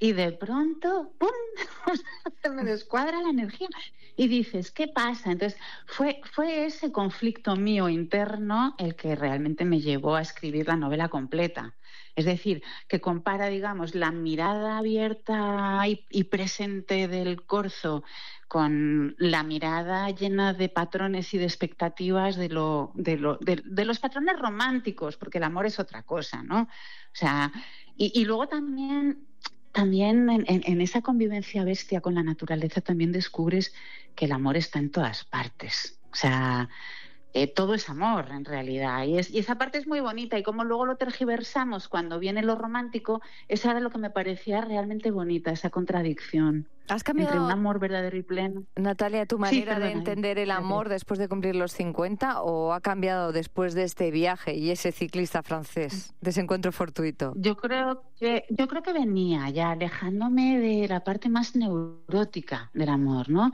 y de pronto, ¡pum!, se me descuadra la energía. Y dices, ¿qué pasa? Entonces, fue ese conflicto mío interno el que realmente me llevó a escribir la novela completa. Es decir, que compara, digamos, la mirada abierta y presente del corzo con la mirada llena de patrones y de expectativas de los patrones románticos, porque el amor es otra cosa, ¿no? O sea, y luego también en esa convivencia bestia con la naturaleza también descubres que el amor está en todas partes. O sea, todo es amor en realidad. Y esa parte es muy bonita. Y como luego lo tergiversamos cuando viene lo romántico, esa era lo que me parecía realmente bonita, esa contradicción ¿Has entre un cambiado, amor verdadero y pleno. Natalia, tu Sí, manera de perdona. entender el amor después de cumplir los 50 o ha cambiado después de este viaje y ese ciclista francés, de ese encuentro fortuito? Yo creo que venía ya alejándome de la parte más neurótica del amor, ¿no?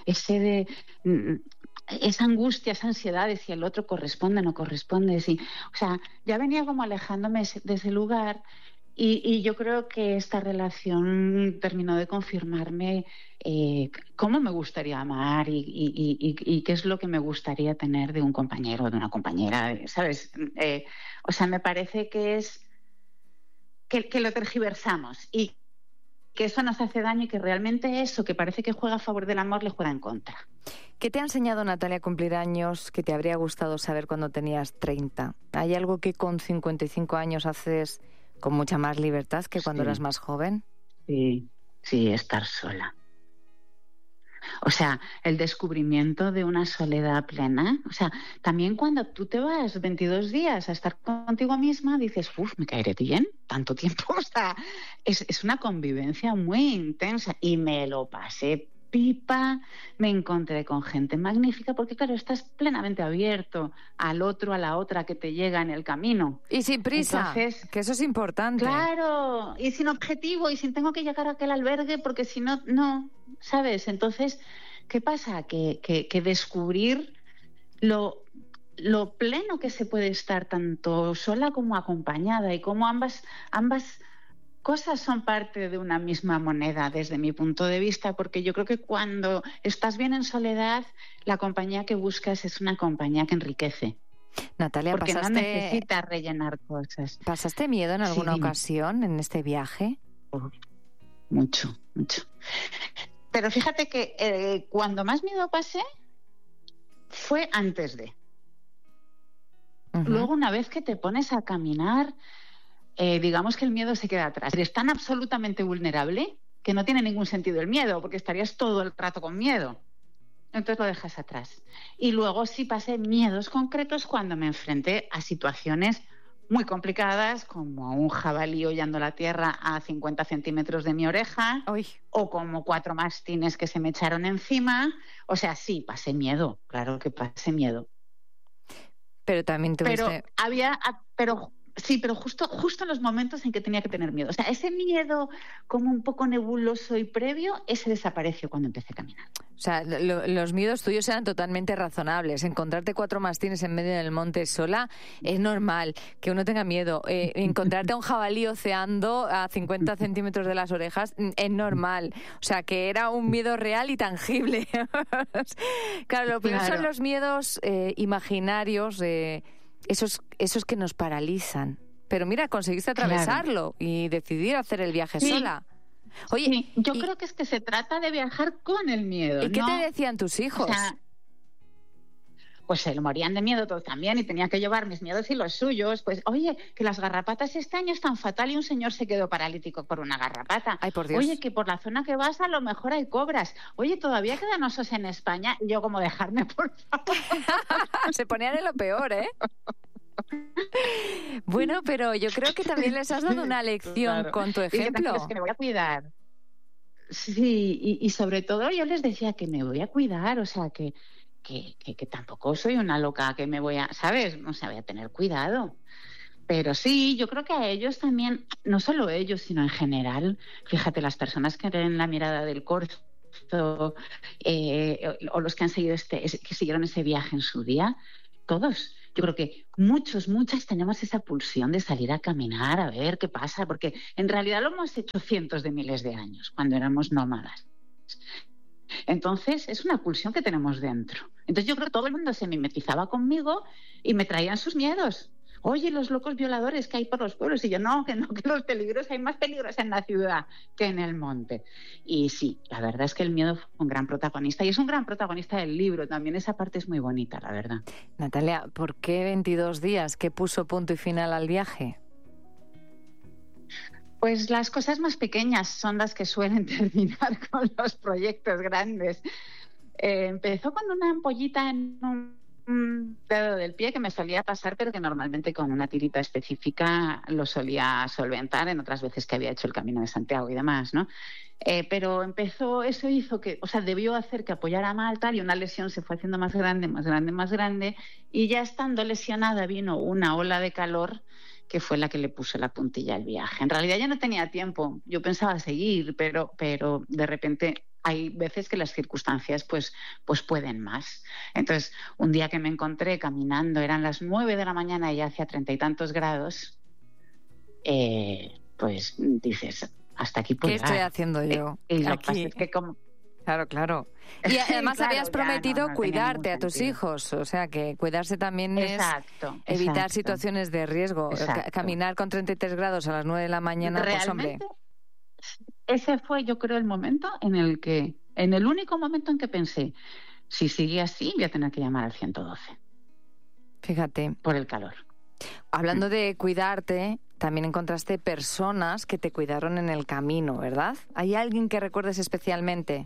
Esa angustia, esa ansiedad de si el otro corresponde o no corresponde. O sea, ya venía como alejándome de ese lugar y yo creo que esta relación terminó de confirmarme cómo me gustaría amar y qué es lo que me gustaría tener de un compañero o de una compañera, ¿sabes? O sea, me parece que es que lo tergiversamos y que eso nos hace daño y que realmente eso que parece que juega a favor del amor le juega en contra. ¿Qué te ha enseñado, Natalia, a cumplir años que te habría gustado saber cuando tenías 30? ¿Hay algo que con 55 años haces con mucha más libertad que cuando eras más joven? Sí, estar sola. O sea, el descubrimiento de una soledad plena. O sea, también cuando tú te vas 22 días a estar contigo misma, dices, me caeré bien tanto tiempo. O sea, es una convivencia muy intensa y me lo pasé pipa, me encontré con gente magnífica, porque claro, estás plenamente abierto al otro, a la otra que te llega en el camino. Y sin prisa, entonces, que eso es importante. Claro, y sin objetivo, y sin tengo que llegar a aquel albergue, porque si no, no, ¿sabes? Entonces, ¿qué pasa? Que descubrir lo pleno que se puede estar tanto sola como acompañada y cómo ambas cosas son parte de una misma moneda desde mi punto de vista, porque yo creo que cuando estás bien en soledad, la compañía que buscas es una compañía que enriquece. Natalia, porque no necesitas rellenar cosas. ¿Pasaste miedo en alguna ocasión en este viaje? Mucho. Pero fíjate que cuando más miedo pasé fue antes de. Uh-huh. Luego, una vez que te pones a caminar, digamos que el miedo se queda atrás. Eres tan absolutamente vulnerable que no tiene ningún sentido el miedo, porque estarías todo el rato con miedo. Entonces lo dejas atrás. Y luego sí pasé miedos concretos cuando me enfrenté a situaciones muy complicadas, como un jabalí hollando la tierra a 50 centímetros de mi oreja. Uy. O como 4 mastines que se me echaron encima. O sea, sí, pasé miedo, claro que pasé miedo. Pero también tuviste... Pero justo en los momentos en que tenía que tener miedo. O sea, ese miedo como un poco nebuloso y previo, ese desapareció cuando empecé a caminar. O sea, los miedos tuyos eran totalmente razonables. Encontrarte 4 mastines en medio del monte sola es normal que uno tenga miedo. Encontrarte a un jabalí oceando a 50 centímetros de las orejas es normal. O sea, que era un miedo real y tangible. Claro, lo peor son los miedos imaginarios, esos que nos paralizan. Pero mira, conseguiste atravesarlo y decidir hacer el viaje sola. Oye, yo creo que es que se trata de viajar con el miedo. ¿Y qué te decían tus hijos? O sea, pues se morían de miedo todos también y tenía que llevar mis miedos y los suyos. Pues, oye, que las garrapatas este año están fatal y un señor se quedó paralítico por una garrapata. Ay, por Dios. Oye, que por la zona que vas a lo mejor hay cobras. Oye, todavía quedan osos en España. Y yo como dejarme, por favor. Se ponían en lo peor, ¿eh? Bueno, pero yo creo que también les has dado una lección con tu ejemplo. Es que me voy a cuidar. Sí, y sobre todo yo les decía que me voy a cuidar, o sea, que tampoco soy una loca que me voy a, ¿sabes? O sea, voy a tener cuidado. Pero sí, yo creo que a ellos también, no solo ellos, sino en general, fíjate, las personas que ven la mirada del corzo o los que han seguido que siguieron ese viaje en su día, todos yo creo que muchas tenemos esa pulsión de salir a caminar, a ver qué pasa, porque en realidad lo hemos hecho cientos de miles de años cuando éramos nómadas. Entonces, es una pulsión que tenemos dentro. Entonces, yo creo que todo el mundo se mimetizaba conmigo y me traían sus miedos. Oye, los locos violadores que hay por los pueblos. Y yo, no, que los peligros, hay más peligros en la ciudad que en el monte. Y sí, la verdad es que el miedo fue un gran protagonista. Y es un gran protagonista del libro también. Esa parte es muy bonita, la verdad. Natalia, ¿por qué 22 días? ¿Qué puso punto y final al viaje? Pues las cosas más pequeñas son las que suelen terminar con los proyectos grandes. Empezó con una ampollita en un dedo del pie que me solía pasar, pero que normalmente con una tirita específica lo solía solventar en otras veces que había hecho el Camino de Santiago y demás, ¿no? Pero eso hizo que, o sea, debió hacer que apoyara mal tal, y una lesión se fue haciendo más grande, más grande, más grande, y ya estando lesionada vino una ola de calor que fue la que le puso la puntilla al viaje. En realidad ya no tenía tiempo, yo pensaba seguir, pero de repente hay veces que las circunstancias pues pueden más. Entonces, un día que me encontré caminando, eran las 9 de la mañana y ya hacía 30 y tantos grados, pues dices, hasta aquí puedo llegar. ¿Qué estoy haciendo yo? Y lo que pasa es que como... Claro. Y además claro, habías prometido no cuidarte a tus hijos, o sea que cuidarse también es evitar situaciones de riesgo. Caminar con 33 grados a las 9 de la mañana, realmente, pues hombre. Ese fue, yo creo, el momento en el único momento en que pensé, si sigue así voy a tener que llamar al 112. Fíjate. Por el calor. Hablando de cuidarte, también encontraste personas que te cuidaron en el camino, ¿verdad? ¿Hay alguien que recuerdes especialmente?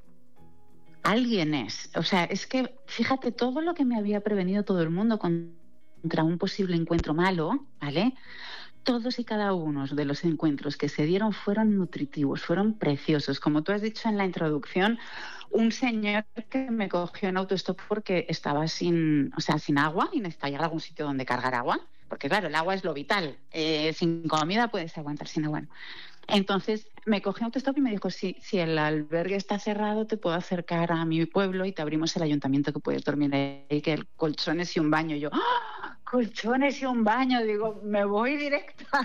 Alguien es. O sea, es que, fíjate, todo lo que me había prevenido todo el mundo contra un posible encuentro malo, ¿vale? Todos y cada uno de los encuentros que se dieron fueron nutritivos, fueron preciosos. Como tú has dicho en la introducción, un señor que me cogió en autostop porque estaba sin agua y necesitaba llegar a algún sitio donde cargar agua, porque claro, el agua es lo vital. Sin comida puedes aguantar sin agua. Entonces me cogió en autostop y me dijo, si el albergue está cerrado, te puedo acercar a mi pueblo y te abrimos el ayuntamiento, que puedes dormir ahí, que el colchones y un baño. Y yo, ¡oh! Colchones y un baño, digo, me voy directa.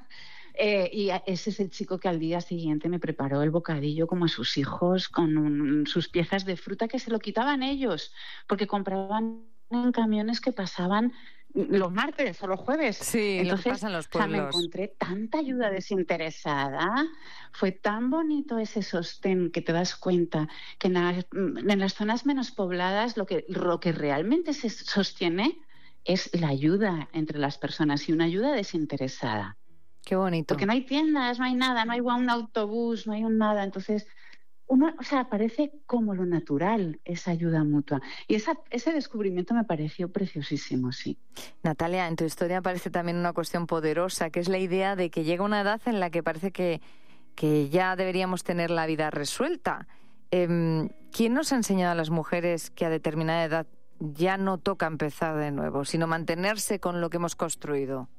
Y ese es el chico que al día siguiente me preparó el bocadillo como a sus hijos, con sus piezas de fruta que se lo quitaban ellos, porque compraban en camiones que pasaban los martes o los jueves. Sí, entonces lo que pasa en los pueblos. O sea, me encontré tanta ayuda desinteresada, fue tan bonito ese sostén, que te das cuenta que en las zonas menos pobladas lo que realmente se sostiene es la ayuda entre las personas, y una ayuda desinteresada. Qué bonito. Porque no hay tiendas, no hay nada, no hay un autobús, no hay un nada. Entonces, parece como lo natural, esa ayuda mutua. Y ese descubrimiento me pareció preciosísimo, sí. Natalia, en tu historia aparece también una cuestión poderosa, que es la idea de que llega una edad en la que parece que ya deberíamos tener la vida resuelta. ¿Quién nos ha enseñado a las mujeres que a determinada edad ya no toca empezar de nuevo, sino mantenerse con lo que hemos construido?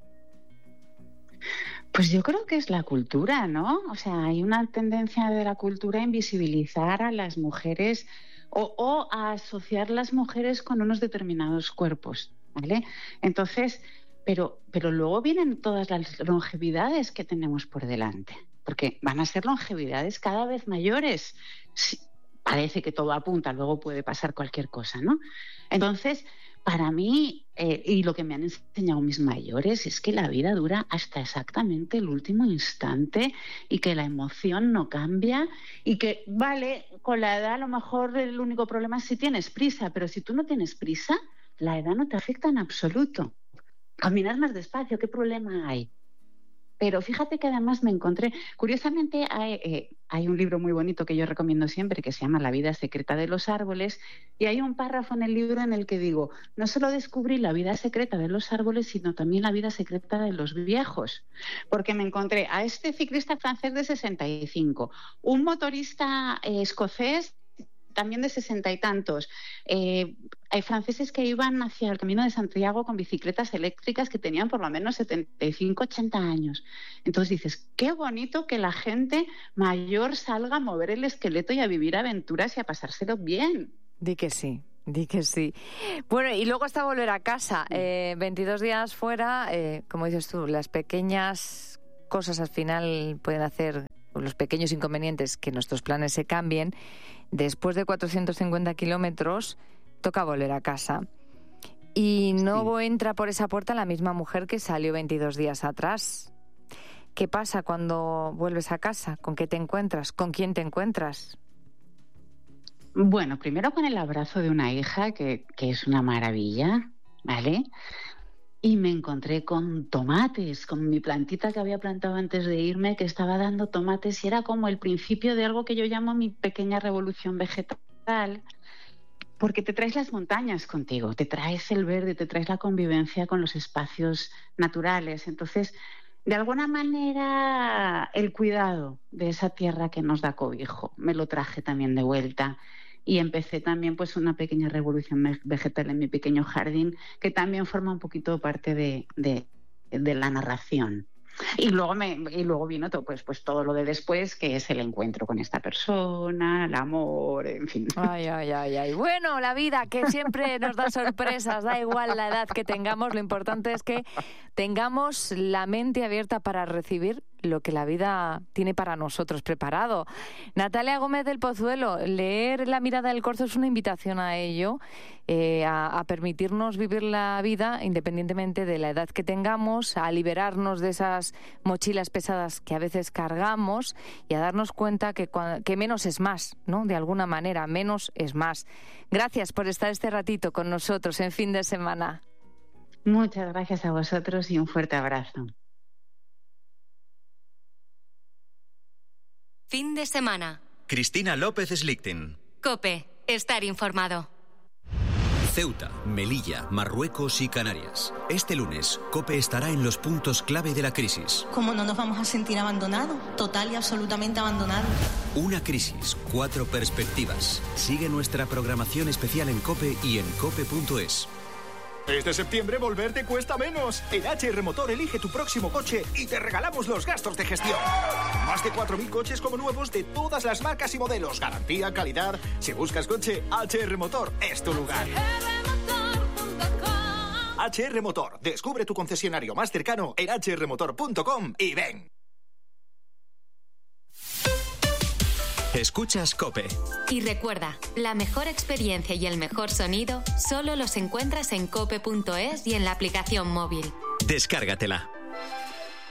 Pues yo creo que es la cultura, ¿no? O sea, hay una tendencia de la cultura a invisibilizar a las mujeres o a asociar las mujeres con unos determinados cuerpos, ¿vale? Entonces, pero luego vienen todas las longevidades que tenemos por delante, porque van a ser longevidades cada vez mayores. Sí, parece que todo apunta, luego puede pasar cualquier cosa, ¿no? Entonces, para mí, y lo que me han enseñado mis mayores, es que la vida dura hasta exactamente el último instante, y que la emoción no cambia, y que, vale, con la edad a lo mejor el único problema es si tienes prisa, pero si tú no tienes prisa, la edad no te afecta en absoluto. Caminar más despacio, ¿qué problema hay? Pero fíjate que además me encontré, curiosamente hay un libro muy bonito que yo recomiendo siempre, que se llama La vida secreta de los árboles, y hay un párrafo en el libro en el que digo, no solo descubrí la vida secreta de los árboles, sino también la vida secreta de los viejos, porque me encontré a este ciclista francés de 65, un motorista escocés también de 60 y tantos. Hay franceses que iban hacia el Camino de Santiago con bicicletas eléctricas que tenían por lo menos 75, 80 años. Entonces dices, qué bonito que la gente mayor salga a mover el esqueleto y a vivir aventuras y a pasárselo bien. Di que sí. Di que sí. Bueno, y luego hasta volver a casa. 22 días fuera, como dices tú, las pequeñas cosas al final pueden hacer, los pequeños inconvenientes, que nuestros planes se cambien. Después de 450 kilómetros, toca volver a casa. Y no entra por esa puerta la misma mujer que salió 22 días atrás. ¿Qué pasa cuando vuelves a casa? ¿Con qué te encuentras? ¿Con quién te encuentras? Bueno, primero con el abrazo de una hija, que es una maravilla, ¿vale? Y me encontré con tomates, con mi plantita que había plantado antes de irme, que estaba dando tomates, y era como el principio de algo que yo llamo mi pequeña revolución vegetal, porque te traes las montañas contigo, te traes el verde, te traes la convivencia con los espacios naturales. Entonces, de alguna manera, el cuidado de esa tierra que nos da cobijo, me lo traje también de vuelta. Y empecé también pues una pequeña revolución vegetal en mi pequeño jardín, que también forma un poquito parte de la narración. Y luego vino todo, pues todo lo de después, que es el encuentro con esta persona, el amor, en fin. Ay. Bueno, la vida, que siempre nos da sorpresas, da igual la edad que tengamos, lo importante es que tengamos la mente abierta para recibir lo que la vida tiene para nosotros preparado. Natalia Gómez del Pozuelo, leer La mirada del corzo es una invitación a ello, a permitirnos vivir la vida independientemente de la edad que tengamos, a liberarnos de esas mochilas pesadas que a veces cargamos y a darnos cuenta que menos es más, ¿no? De alguna manera, menos es más. Gracias por estar este ratito con nosotros en Fin de Semana. Muchas gracias a vosotros y un fuerte abrazo. Fin de semana. Cristina López Slichting. COPE. Estar informado. Ceuta, Melilla, Marruecos y Canarias. Este lunes, COPE estará en los puntos clave de la crisis. ¿Cómo no nos vamos a sentir abandonados? Total y absolutamente abandonados. Una crisis, 4 perspectivas. Sigue nuestra programación especial en COPE y en cope.es. Este septiembre volver te cuesta menos. En HR Motor elige tu próximo coche y te regalamos los gastos de gestión. Más de 4.000 coches como nuevos de todas las marcas y modelos. Garantía, calidad. Si buscas coche, HR Motor es tu lugar. HR Motor. Descubre tu concesionario más cercano en hrmotor.com y ven. Escuchas COPE. Y recuerda, la mejor experiencia y el mejor sonido solo los encuentras en cope.es y en la aplicación móvil. Descárgatela.